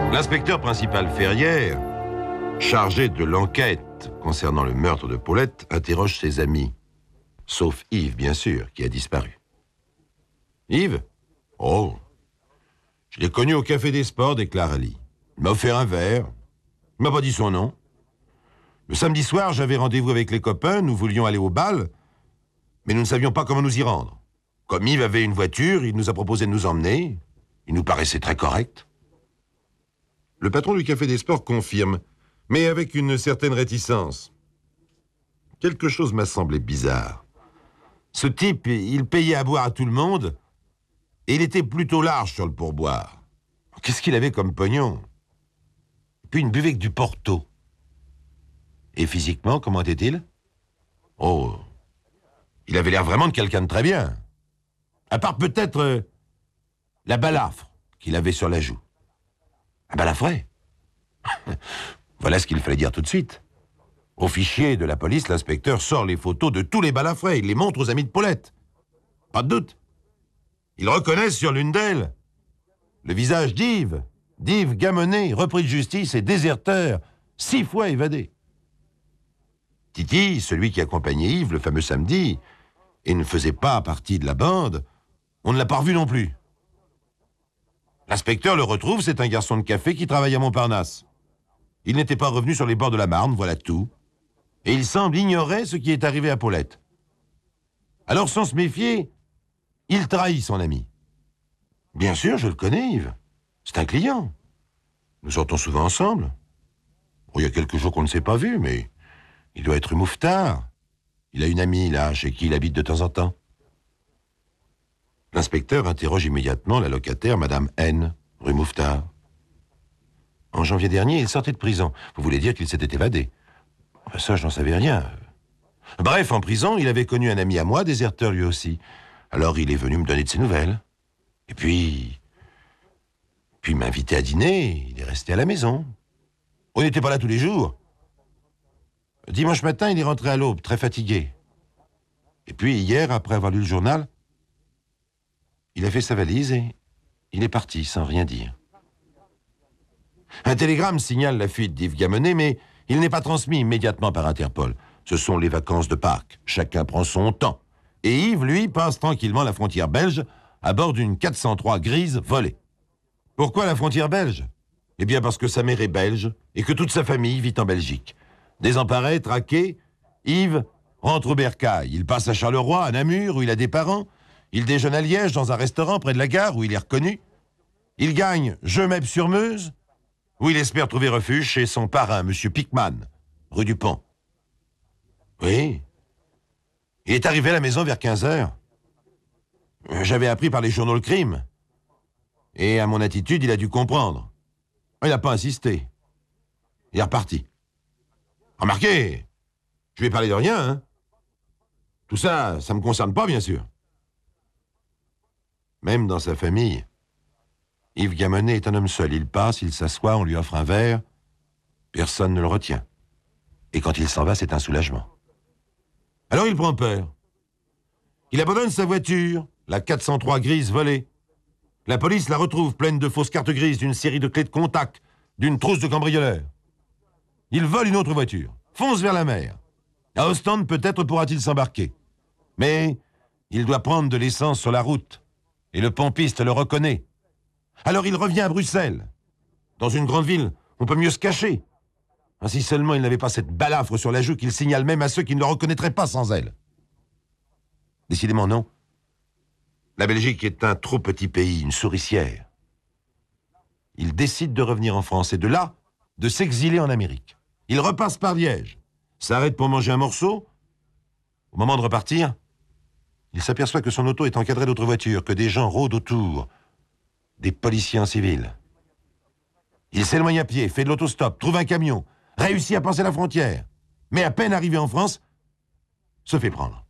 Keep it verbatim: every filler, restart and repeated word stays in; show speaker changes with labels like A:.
A: L'inspecteur principal Ferrière, chargé de l'enquête concernant le meurtre de Paulette, interroge ses amis. Sauf Yves, bien sûr, qui a disparu. Yves? Oh, je l'ai connu au Café des Sports, déclare Ali. Il m'a offert un verre. Il m'a pas dit son nom. Le samedi soir, j'avais rendez-vous avec les copains, nous voulions aller au bal, mais nous ne savions pas comment nous y rendre. Comme Yves avait une voiture, il nous a proposé de nous emmener. Il nous paraissait très correct. Le patron du Café des Sports confirme, mais avec une certaine réticence. Quelque chose m'a semblé bizarre. Ce type, il payait à boire à tout le monde, et il était plutôt large sur le pourboire. Qu'est-ce qu'il avait comme pognon? Puis il ne buvait que du Porto. Et physiquement, comment était-il? Oh, il avait l'air vraiment de quelqu'un de très bien. À part peut-être euh, la balafre qu'il avait sur la joue. Un balafré? Voilà ce qu'il fallait dire tout de suite. Au fichier de la police, l'inspecteur sort les photos de tous les balafrés. Il les montre aux amis de Paulette. Pas de doute. Ils reconnaissent sur l'une d'elles le visage d'Yves. D'Yves Gamenet, repris de justice et déserteur, six fois évadé. Titi, celui qui accompagnait Yves le fameux samedi, et ne faisait pas partie de la bande, on ne l'a pas revu non plus. L'inspecteur le retrouve, c'est un garçon de café qui travaille à Montparnasse. Il n'était pas revenu sur les bords de la Marne, voilà tout. Et il semble ignorer ce qui est arrivé à Paulette. Alors, sans se méfier, il trahit son ami. Bien sûr, je le connais, Yves. C'est un client. Nous sortons souvent ensemble. Bon, il y a quelques jours qu'on ne s'est pas vus, mais il doit être mouffetard. Il a une amie, là, chez qui il habite de temps en temps. L'inspecteur interroge immédiatement la locataire, Madame N, rue Mouffetard. En janvier dernier, il sortait de prison. Vous voulez dire qu'il s'était évadé? Ça, je n'en savais rien. Bref, en prison, il avait connu un ami à moi, déserteur lui aussi. Alors, il est venu me donner de ses nouvelles. Et puis... Puis m'inviter à dîner. Il est resté à la maison. On n'était pas là tous les jours. Dimanche matin, il est rentré à l'aube, très fatigué. Et puis, hier, après avoir lu le journal, il a fait sa valise et il est parti sans rien dire. Un télégramme signale la fuite d'Yves Gamenet, mais il n'est pas transmis immédiatement par Interpol. Ce sont les vacances de Pâques. Chacun prend son temps. Et Yves, lui, passe tranquillement la frontière belge à bord d'une quatre cent trois grise volée. Pourquoi la frontière belge? Eh bien parce que sa mère est belge et que toute sa famille vit en Belgique. Désemparé, traqué, Yves rentre au bercail. Il passe à Charleroi, à Namur, où il a des parents. Il déjeune à Liège, dans un restaurant près de la gare, où il est reconnu. Il gagne Gemep-sur-Meuse, où il espère trouver refuge chez son parrain, M. Pickman, rue du Pont. Oui. Il est arrivé à la maison vers quinze heures. J'avais appris par les journaux le crime. Et à mon attitude, il a dû comprendre. Il n'a pas insisté. Il est reparti. Remarquez, je vais parler de rien, hein. Tout ça, ça ne me concerne pas, bien sûr. Même dans sa famille, Yves Gamenet est un homme seul. Il passe, il s'assoit, on lui offre un verre. Personne ne le retient. Et quand il s'en va, c'est un soulagement. Alors il prend peur. Il abandonne sa voiture, la quatre cent trois grise volée. La police la retrouve pleine de fausses cartes grises, d'une série de clés de contact, d'une trousse de cambrioleurs. Il vole une autre voiture, fonce vers la mer. À Ostende, peut-être pourra-t-il s'embarquer. Mais il doit prendre de l'essence sur la route. Et le pompiste le reconnaît. Alors il revient à Bruxelles. Dans une grande ville, on peut mieux se cacher. Si seulement il n'avait pas cette balafre sur la joue qu'il signale même à ceux qui ne le reconnaîtraient pas sans elle. Décidément non. La Belgique est un trop petit pays, une souricière. Il décide de revenir en France et de là, de s'exiler en Amérique. Il repasse par Liège, s'arrête pour manger un morceau. Au moment de repartir, il s'aperçoit que son auto est encadrée d'autres voitures, que des gens rôdent autour, des policiers en civil. Il s'éloigne à pied, fait de l'autostop, trouve un camion, réussit à passer la frontière, mais à peine arrivé en France, se fait prendre.